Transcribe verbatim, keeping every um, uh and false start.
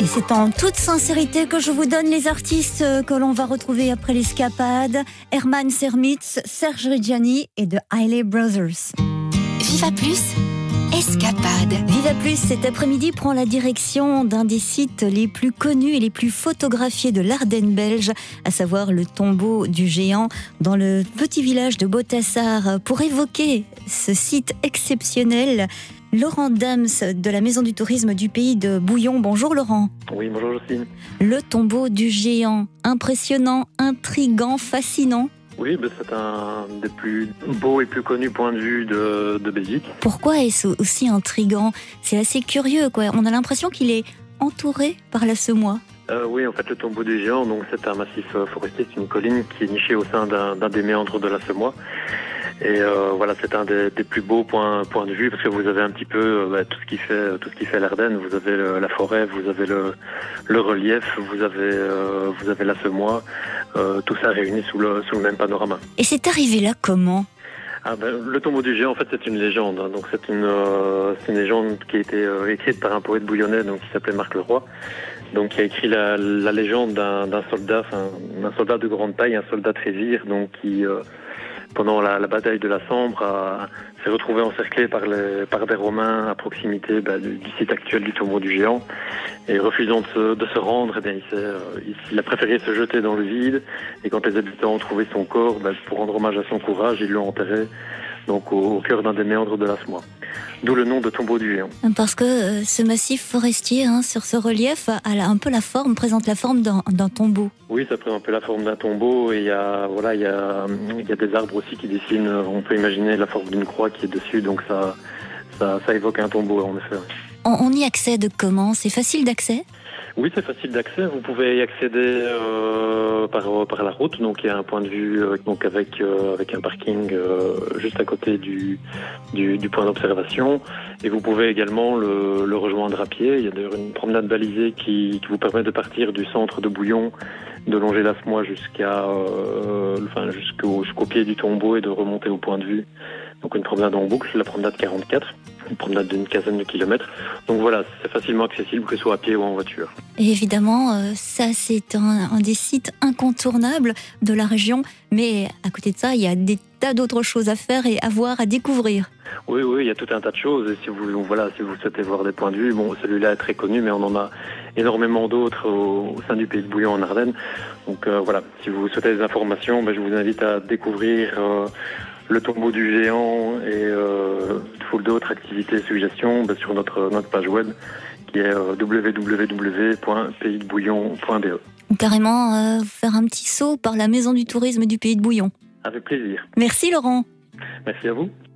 Et c'est en toute sincérité que je vous donne les artistes que l'on va retrouver après l'escapade. Herman Sermitz, Serge Reggiani et The Isley Brothers. Viva Plus, escapade. Viva Plus, cet après-midi, prend la direction d'un des sites les plus connus et les plus photographiés de l'Ardenne belge, à savoir le tombeau du géant dans le petit village de Botassar. Pour évoquer ce site exceptionnel, Laurent Dams de la Maison du Tourisme du Pays de Bouillon. Bonjour Laurent. Oui, bonjour Jocelyne. Le tombeau du géant, impressionnant, intriguant, fascinant. Oui, ben c'est un des plus beaux et plus connus points de vue de, de Belgique. Pourquoi est-ce aussi intriguant? C'est assez curieux, quoi. On a l'impression qu'il est entouré par la semois. Euh, oui, en fait, le tombeau du géant, donc c'est un massif forestier, c'est une colline qui est nichée au sein d'un, d'un des méandres de la semois. Et euh, voilà, c'est un des, des plus beaux points, points de vue parce que vous avez un petit peu euh, bah, tout ce qui fait tout ce qui fait l'Ardenne. Vous avez le, la forêt, vous avez le, le relief, vous avez euh, vous avez la semois, euh, tout ça réuni sous le sous le même panorama. Et c'est arrivé là comment? Ah ben, le tombeau du géant, en fait, c'est une légende. Hein. Donc c'est une euh, c'est une légende qui a été euh, écrite par un poète bouillonnais, donc qui s'appelait Marc Leroy. Donc qui a écrit la, la légende d'un, d'un soldat, enfin un soldat de grande taille, un soldat très vire, donc qui euh, pendant la, la bataille de la Sambre, a, s'est retrouvé encerclé par, les, par des Romains à proximité bah, du, du site actuel du tombeau du géant. Et refusant de se, de se rendre, eh bien, il, s'est, euh, il, il a préféré se jeter dans le vide. Et quand les habitants ont trouvé son corps, bah, pour rendre hommage à son courage, ils l'ont enterré donc, au, au cœur d'un des méandres de la semois. D'où le nom de tombeau du géant. Parce que euh, ce massif forestier, hein, sur ce relief, a un peu la forme, présente la forme d'un, d'un tombeau. Oui, ça présente un peu la forme d'un tombeau et il y a, voilà, il y a, il y a des arbres aussi qui dessinent. On peut imaginer la forme d'une croix qui est dessus, donc ça, ça, ça évoque un tombeau en effet. On, on y accède comment? C'est facile d'accès? Oui, c'est facile d'accès. Vous pouvez y accéder euh, par, par la route. Donc il y a un point de vue euh, donc avec euh, avec un parking euh, juste à côté du, du du point d'observation. Et vous pouvez également le, le rejoindre à pied. Il y a d'ailleurs une promenade balisée qui, qui vous permet de partir du centre de Bouillon, de longer la semois jusqu'à euh, enfin jusqu'au jusqu'au pied du tombeau et de remonter au point de vue. Donc une promenade en boucle, la promenade quarante-quatre, une promenade d'une quinzaine de kilomètres. Donc voilà, c'est facilement accessible, que ce soit à pied ou en voiture. Et évidemment, euh, ça c'est un, un des sites incontournables de la région. Mais à côté de ça, il y a des tas d'autres choses à faire et à voir, à découvrir. Oui, oui, il y a tout un tas de choses. Et si vous, voilà, si vous souhaitez voir des points de vue, bon, celui-là est très connu, mais on en a énormément d'autres au, au sein du Pays de Bouillon en Ardennes. Donc euh, voilà, si vous souhaitez des informations, ben, je vous invite à découvrir euh, le tombeau du géant et euh, foule d'autres activités et suggestions ben, sur notre, notre page web qui est euh, w w w point pays de bouillon point b e. Carrément euh, faire un petit saut par la Maison du Tourisme du Pays de Bouillon. Avec plaisir. Merci Laurent. Merci à vous.